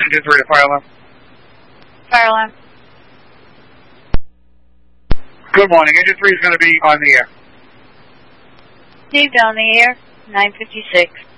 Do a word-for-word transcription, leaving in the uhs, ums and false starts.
Engine three to fire alarm. Fire alarm. Good morning. Engine three is going to be on the air. Received on the air, nine fifty-six.